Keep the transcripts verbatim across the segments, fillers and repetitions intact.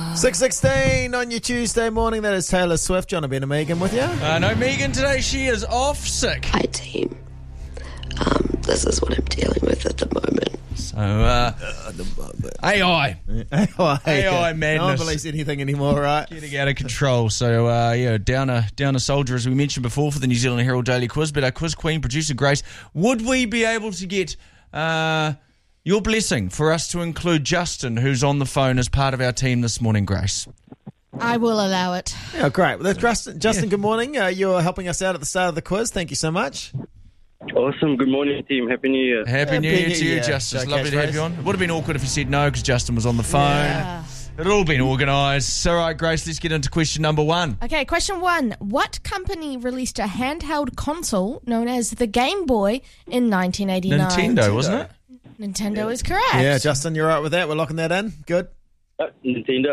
six sixteen on your Tuesday morning. That is Taylor Swift. John and Megan with you. Uh, no, Megan today. She is off sick. Hi, team. Um, this is what I'm dealing with at the moment. So, uh, A I. A I, A I No madness. one believes anything anymore, right? Getting out of control. So, uh, yeah, down a, down a soldier, as we mentioned before, for the New Zealand Herald Daily Quiz. But our quiz queen, producer Grace, would we be able to get uh, your blessing for us to include Justin, who's on the phone as part of our team this morning, Grace? I will allow it. Yeah, great. Well, that's Justin. Justin, good morning. Uh, you're helping us out at the start of the quiz. Thank you so much. Awesome. Good morning, team. Happy New Year. Happy New Happy Year New to you, Year. Justin. It's Joe lovely to have Catchphrase. you on. It would have been awkward if you said no because Justin was on the phone. Yeah. It had all been organised. All right, Grace, let's get into question number one. Okay, question one. What company released a handheld console known as the Game Boy in nineteen eighty-nine? Nintendo, wasn't it? Nintendo is correct. Yeah, Justin, you're right with that. We're locking that in. Good. Uh, Nintendo.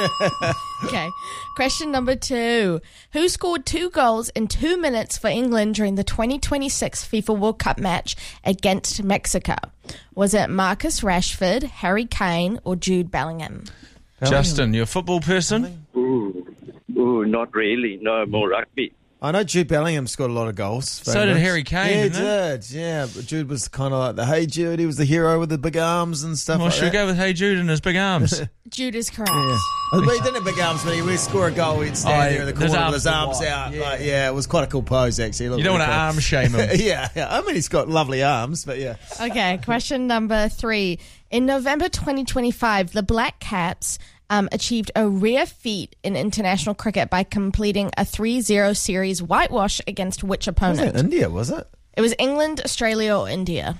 Okay. Question number two. Who scored two goals in two minutes for England during the twenty twenty-six FIFA World Cup match against Mexico? Was it Marcus Rashford, Harry Kane, or Jude Bellingham? Justin, you're a football person? Ooh. Ooh, not really. No, more rugby. I know Jude Bellingham scored a lot of goals. for So did England. Harry Kane, Yeah, he didn't did. Yeah, but Jude was kind of like the hey Jude. He was the hero with the big arms and stuff Well, like should we that. go with Hey Jude and his big arms? Jude is correct. Yeah. But he didn't have big arms, but he would score a goal. He'd stand Oh, there in the his corner arms with his were arms wide, out. yeah. Like, yeah, it was quite a cool pose, actually. It looked You don't really want to cool. arm shame him. yeah, yeah. I mean, he's got lovely arms, but yeah. Okay, question number three. In November twenty twenty-five, the Black Caps um, achieved a rare feat in international cricket by completing a three zero series whitewash against which Was opponent? it India, was it? It was England, Australia, or India.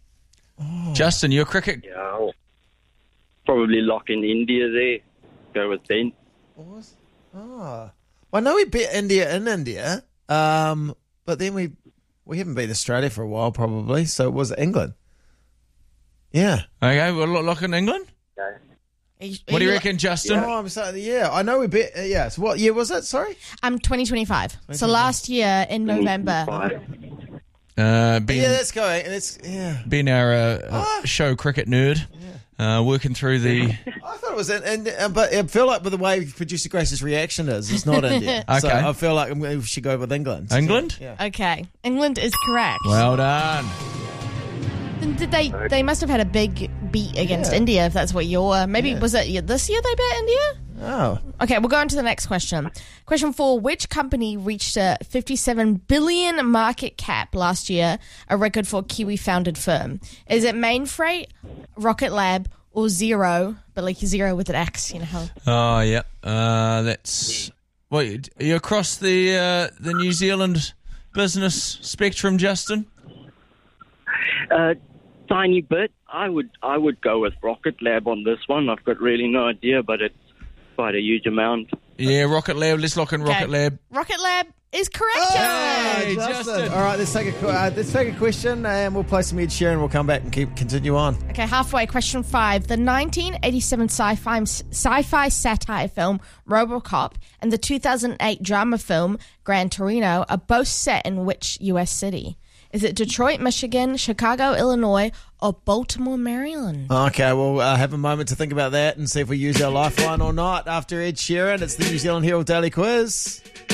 Justin, you're a cricket. Yeah, I'll probably lock in India there. Go with Ben. Oh. Well, I know we beat India in India, um, but then we we haven't beat Australia for a while, probably. So it was England. Yeah. Okay, we'll lock lock in England. Okay. Are you- What do you are reckon, Justin? Oh, I'm sorry. Yeah, I know we beat. Uh, yeah. So what year was it? Sorry. Um, twenty twenty-five. So last year in November. Five. Uh, being, Yeah, that's going. It's yeah. being our uh, uh, Ah. show cricket nerd, uh, working through the... I thought it was, in, in, uh, but I feel like with the way producer Grace's reaction is, it's not India. So Okay. I feel like we should go with England. England? Yeah. Okay, England is correct. Well done. Then did they? They must have had a big beat against Yeah. India. If that's what you're. Maybe Yeah. was it this year they beat India? Oh. Okay, we'll go on to the next question. Question four. Which company reached a fifty-seven billion market cap last year, a record for a Kiwi-founded firm? Is it Mainfreight, Rocket Lab, or Zero? But like Zero with an X, you know how... Oh, yeah. Uh, that's... Wait, are you across the uh, the New Zealand business spectrum, Justin? Uh, tiny bit. I would I would go with Rocket Lab on this one. I've got really no idea, but it's quite a huge amount. Yeah, Rocket Lab. Let's lock in Rocket Okay. Lab. Rocket Lab is correct. Hey, Justin. Justin. All right, let's take a qu- uh, let's take a question and we'll play some Ed Sheeran. We'll come back and keep continue on. Okay, halfway. Question five. The nineteen eighty-seven sci-fi, sci-fi satire film RoboCop and the two thousand eight drama film Gran Torino are both set in which U S city? Is it Detroit, Michigan, Chicago, Illinois, or Baltimore, Maryland? Okay, we'll uh, have a moment to think about that and see if we use our lifeline or not. After Ed Sheeran, it's the New Zealand Herald Daily Quiz.